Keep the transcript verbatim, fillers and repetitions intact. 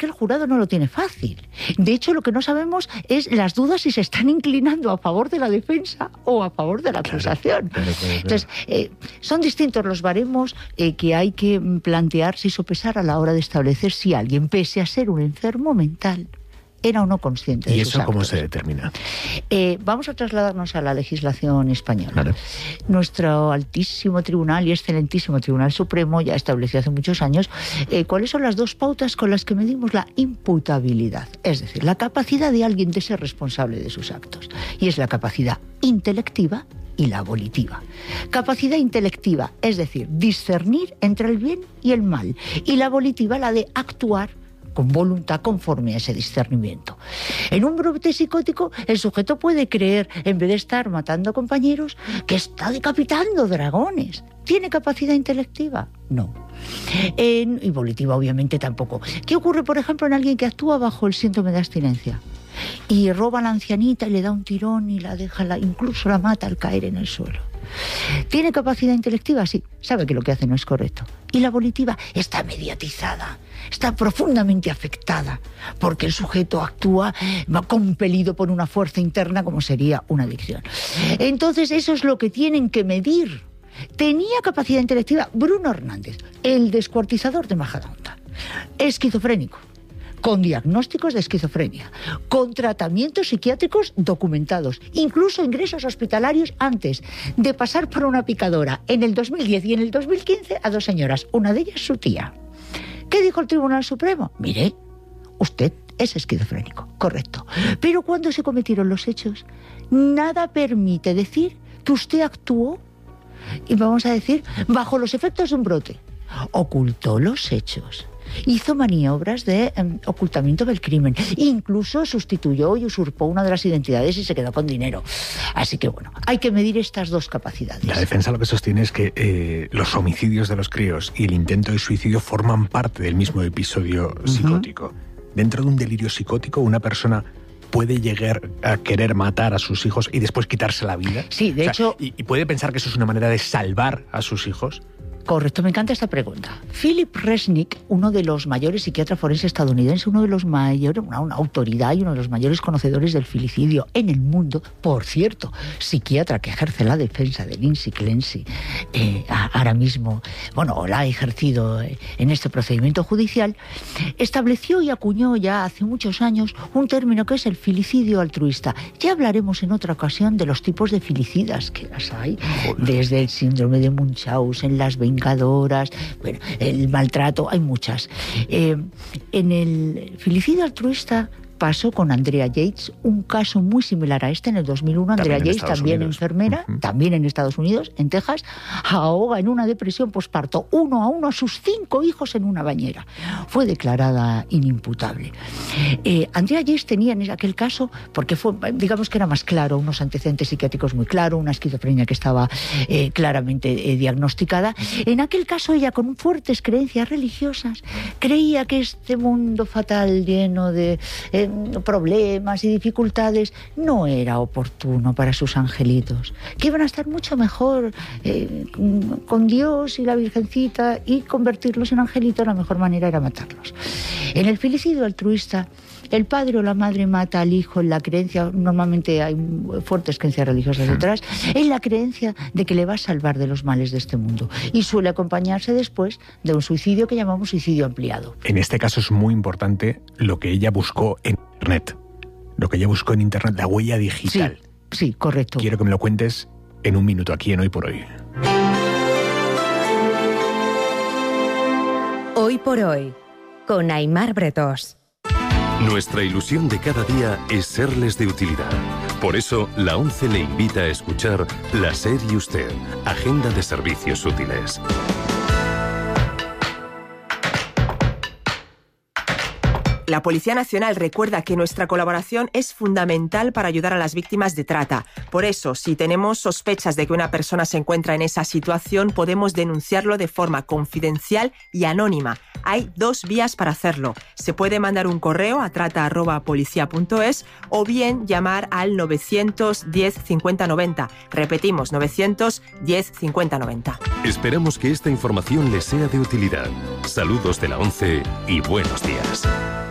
que el jurado no lo tiene fácil. De hecho, lo que no sabemos es las dudas si se están inclinando a favor de la defensa o a favor de la acusación. Claro, claro, claro. Entonces, eh, son distintos los baremos eh, que hay que plantearse y sopesar a la hora de establecer si alguien, pese a ser un enfermo mental, era o no consciente de ¿Y sus eso cómo actos. se determina? Eh, vamos a trasladarnos a la legislación española. Claro. Nuestro altísimo tribunal y excelentísimo Tribunal Supremo ya estableció hace muchos años eh, cuáles son las dos pautas con las que medimos la imputabilidad, es decir, la capacidad de alguien de ser responsable de sus actos. Y es la capacidad intelectiva y la volitiva. Capacidad intelectiva, es decir, discernir entre el bien y el mal. Y la volitiva, la de actuar con voluntad conforme a ese discernimiento. En un brote psicótico, el sujeto puede creer, en vez de estar matando compañeros, que está decapitando dragones. ¿Tiene capacidad intelectiva? No. En, y volitiva, obviamente, tampoco. ¿Qué ocurre, por ejemplo, en alguien que actúa bajo el síndrome de abstinencia? Y roba a la ancianita y le da un tirón y la deja, la, incluso la mata al caer en el suelo. ¿Tiene capacidad intelectiva? Sí, sabe que lo que hace no es correcto. Y la volitiva está mediatizada, está profundamente afectada, porque el sujeto actúa va compelido por una fuerza interna como sería una adicción. Entonces eso es lo que tienen que medir. Tenía capacidad intelectiva Bruno Hernández, el descuartizador de Majadahonda, esquizofrénico, con diagnósticos de esquizofrenia, con tratamientos psiquiátricos documentados, incluso ingresos hospitalarios antes de pasar por una picadora en el dos mil diez y en el dos mil quince a dos señoras, una de ellas su tía. ¿Qué dijo el Tribunal Supremo? Mire, usted es esquizofrénico, correcto. Pero cuando se cometieron los hechos, nada permite decir que usted actuó, y vamos a decir, bajo los efectos de un brote. Ocultó los hechos. Hizo maniobras de eh, ocultamiento del crimen. Incluso sustituyó y usurpó una de las identidades y se quedó con dinero. Así que bueno, hay que medir estas dos capacidades. La defensa lo que sostiene es que eh, los homicidios de los críos y el intento de suicidio forman parte del mismo episodio psicótico. Uh-huh. Dentro de un delirio psicótico, una persona puede llegar a querer matar a sus hijos y después quitarse la vida. Sí, de o sea, hecho... Y, y puede pensar que eso es una manera de salvar a sus hijos. Correcto, me encanta esta pregunta. Philip Resnick, uno de los mayores psiquiatras forenses estadounidenses, uno de los mayores, una, una autoridad y uno de los mayores conocedores del filicidio en el mundo, por cierto, psiquiatra que ejerce la defensa de Lindsay Clancy, eh, ahora mismo, bueno, la ha ejercido en este procedimiento judicial, estableció y acuñó ya hace muchos años un término que es el filicidio altruista. Ya hablaremos en otra ocasión de los tipos de filicidas que las hay, desde el síndrome de Munchausen, las vengadoras, bueno, el maltrato, hay muchas. Eh, en el filicidio altruista pasó con Andrea Yates, un caso muy similar a este en el dos mil uno. Andrea Yates, también Unidos. enfermera, uh-huh. también en Estados Unidos, en Texas, ahoga en una depresión posparto uno a uno a sus cinco hijos en una bañera. Fue declarada inimputable. Eh, Andrea Yates tenía en aquel caso, porque fue, digamos que era más claro, unos antecedentes psiquiátricos muy claros, una esquizofrenia que estaba eh, claramente eh, diagnosticada. En aquel caso ella, con fuertes creencias religiosas, creía que este mundo fatal lleno de eh, problemas y dificultades no era oportuno para sus angelitos, que iban a estar mucho mejor eh, con Dios y la Virgencita, y convertirlos en angelitos la mejor manera era matarlos. En el filicidio altruista, el padre o la madre mata al hijo en la creencia, normalmente hay fuertes creencias religiosas detrás, en la creencia de que le va a salvar de los males de este mundo, y suele acompañarse después de un suicidio que llamamos suicidio ampliado. En este caso es muy importante lo que ella buscó en Internet, lo que ella buscó en Internet, la huella digital. Sí, sí, correcto. Quiero que me lo cuentes en un minuto aquí en Hoy por Hoy. Hoy por Hoy, con Aimar Bretós. Nuestra ilusión de cada día es serles de utilidad. Por eso, la ONCE le invita a escuchar La SER y Usted, Agenda de Servicios Útiles. La Policía Nacional recuerda que nuestra colaboración es fundamental para ayudar a las víctimas de trata. Por eso, si tenemos sospechas de que una persona se encuentra en esa situación, podemos denunciarlo de forma confidencial y anónima. Hay dos vías para hacerlo. Se puede mandar un correo a trata arroba policía punto es o bien llamar al novecientos diez cincuenta noventa. Repetimos, novecientos diez cincuenta noventa. Esperamos que esta información les sea de utilidad. Saludos de la ONCE y buenos días.